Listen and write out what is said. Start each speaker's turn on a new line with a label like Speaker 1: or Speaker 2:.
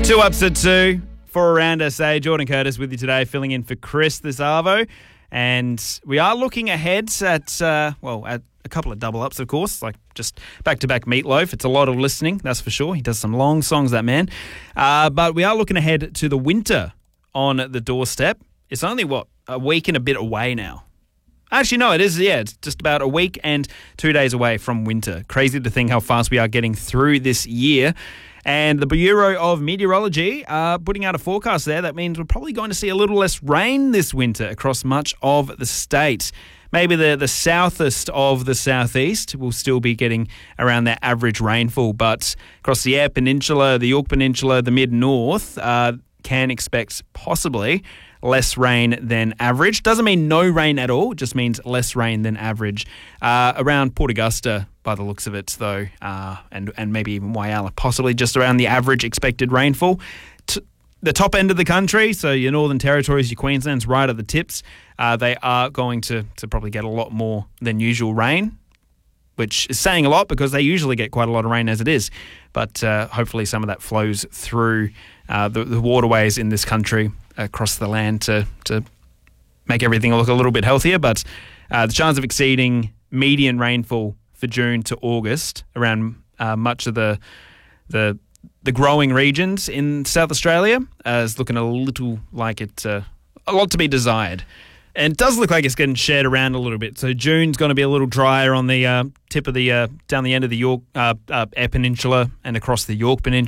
Speaker 1: Two ups at two for Around SA. Jordan Curtis with you today, filling in for Chris this Arvo. And we are looking ahead at a couple of double ups, of course, like just back-to-back Meatloaf. It's a lot of listening, that's for sure. He does some long songs, that man. But we are looking ahead to the winter on the doorstep. It's only, a week and a bit away now. Actually, no, it is, it's just about a week and 2 days away from winter. Crazy to think how fast we are getting through this year. And the Bureau of Meteorology are putting out a forecast there. That means we're probably going to see a little less rain this winter across much of the state. Maybe the southest of the southeast will still be getting around their average rainfall, but across the Eyre Peninsula, the Yorke Peninsula, the mid-north, can expect possibly less rain than average. Doesn't mean no rain at all, just means less rain than average. Around Port Augusta, by the looks of it, though, and maybe even Whyalla, possibly just around the average expected rainfall. The top end of the country, so your Northern Territories, your Queensland's right at the tips, they are going to probably get a lot more than usual rain, which is saying a lot because they usually get quite a lot of rain as it is. But hopefully some of that flows through the waterways in this country across the land to make everything look a little bit healthier. But the chance of exceeding median rainfall for June to August around much of the growing regions in South Australia is looking a little like it's a lot to be desired. And it does look like it's getting shared around a little bit. So June's going to be a little drier on the tip of the down the end of the Eyre Peninsula and across the Yorke Peninsula.